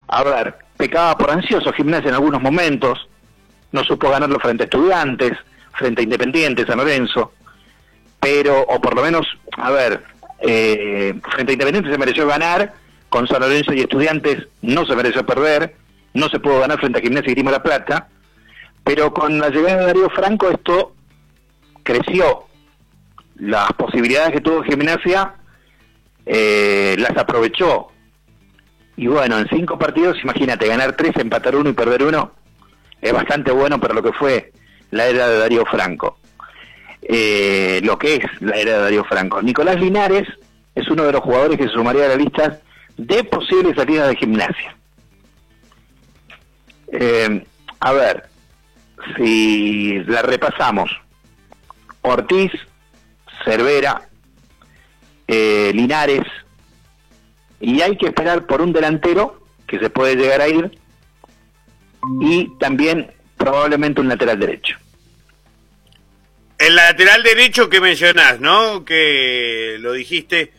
A ver, pecaba por ansioso Gimnasia en algunos momentos, no supo ganarlo frente a Estudiantes, frente a Independiente, San Lorenzo, pero, o por lo menos, a ver, frente a Independiente se mereció ganar, con San Lorenzo y Estudiantes no se mereció perder, no se pudo ganar frente a Gimnasia y Grima La Plata, pero con la llegada de Darío Franco esto creció. Las posibilidades que tuvo Gimnasia las aprovechó. Y bueno, en 5 partidos, imagínate, ganar 3, empatar 1 y perder 1, es bastante bueno para lo que fue la era de Darío Franco. Lo que es la era de Darío Franco. Nicolás Linares es uno de los jugadores que se sumaría a la lista de posibles salidas de Gimnasia. A ver, si la repasamos: Ortiz, Cervera, Linares, y hay que esperar por un delantero que se puede llegar a ir, y también probablemente un lateral derecho. El lateral derecho que mencionás, ¿no? Que lo dijiste.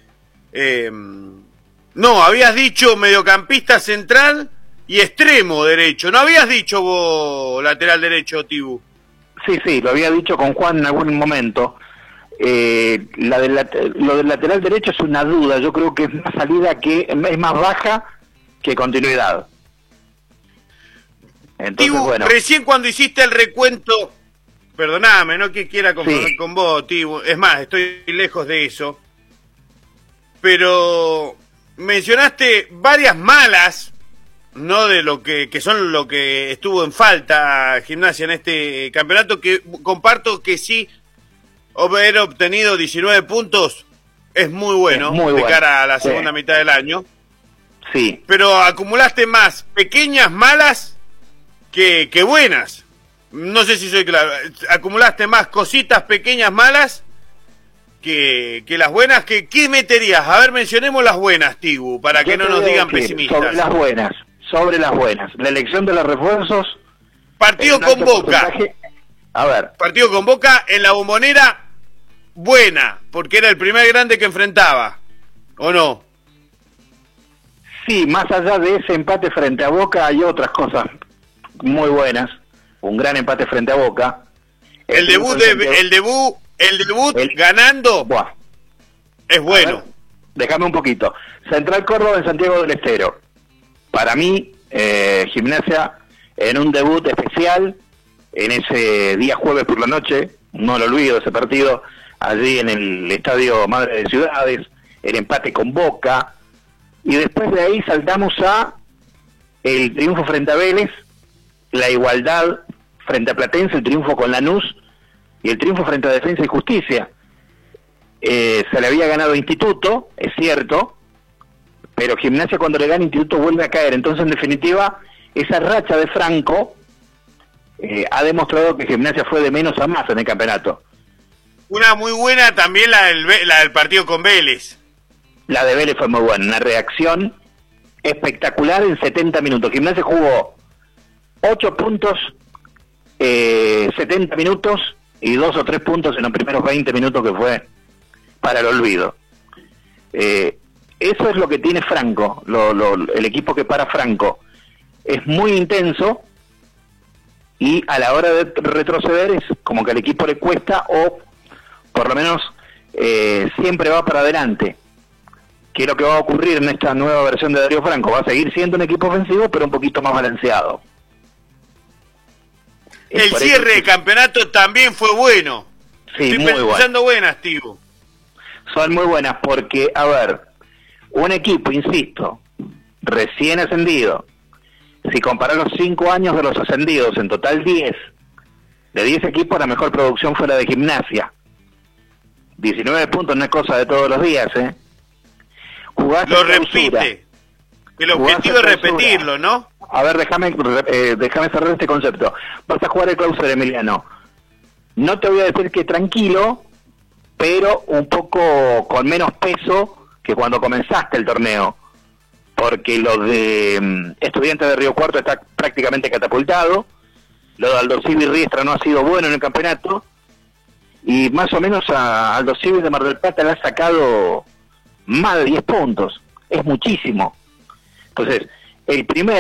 No, habías dicho mediocampista central y extremo derecho. ¿No habías dicho vos lateral derecho, Tibu? Sí, lo había dicho con Juan en algún momento. Lo del lateral derecho es una duda. Yo creo que es más salida, que es más baja que continuidad. Entonces, Tibu, bueno. Recién cuando hiciste el recuento, perdóname, no que quiera confrontar con vos, Tibu, es más, estoy lejos de eso, pero mencionaste varias malas, no de lo que son lo que estuvo en falta Gimnasia en este campeonato, que comparto que sí, haber obtenido 19 puntos es muy bueno, de cara a la segunda mitad del año. Sí. Pero acumulaste más pequeñas malas que buenas. No sé si soy claro. Acumulaste más cositas pequeñas malas que las buenas. ¿Qué meterías? A ver, mencionemos las buenas, Tibu, para que no nos digan pesimistas. Sobre las buenas. La elección de los refuerzos. Partido con Boca. A ver. Partido con Boca en la Bombonera, buena, porque era el primer grande que enfrentaba, ¿o no? Sí, más allá de ese empate frente a Boca hay otras cosas muy buenas. Un gran empate frente a Boca. El debut ganando. Buah. Es bueno. Ver, déjame un poquito. Central Córdoba en Santiago del Estero. Para mí, Gimnasia en un debut especial, en ese día jueves por la noche, no lo olvido ese partido, allí en el Estadio Madre de Ciudades, el empate con Boca, y después de ahí saltamos a el triunfo frente a Vélez, la igualdad frente a Platense, el triunfo con Lanús y el triunfo frente a Defensa y Justicia. Se le había ganado Instituto, es cierto, pero Gimnasia cuando le gana Instituto vuelve a caer. Entonces, en definitiva, esa racha de Franco ha demostrado que Gimnasia fue de menos a más en el campeonato. Una muy buena también la del partido con Vélez. La de Vélez fue muy buena, una reacción espectacular en 70 minutos. Gimnasia jugó 8 puntos, 70 minutos y 2 o 3 puntos en los primeros 20 minutos, que fue para el olvido. Eso es lo que tiene Franco, el equipo que para Franco. Es muy intenso y a la hora de retroceder es como que al equipo le cuesta, o por lo menos siempre va para adelante. ¿Qué es lo que va a ocurrir en esta nueva versión de Darío Franco? Va a seguir siendo un equipo ofensivo, pero un poquito más balanceado. El cierre de campeonato también fue bueno. Sí, estoy muy pensando buenas, Tibu. Son muy buenas porque, a ver, un equipo, insisto, recién ascendido, si comparar los 5 años de los ascendidos, en total 10, de 10 equipos la mejor producción fue la de Gimnasia. 19 puntos no es cosa de todos los días, ¿eh? Jugaste lo repite. El objetivo es repetirlo, ¿no? A ver, déjame cerrar este concepto. Vas a jugar el clausura, Emiliano. No te voy a decir que tranquilo, pero un poco con menos peso que cuando comenzaste el torneo. Porque lo de Estudiantes de Río Cuarto está prácticamente catapultado. Lo de Aldo Civi Riestra no ha sido bueno en el campeonato. Y más o menos a Aldo Civi de Mar del Plata le ha sacado más de 10 puntos. Es muchísimo. Entonces, el primer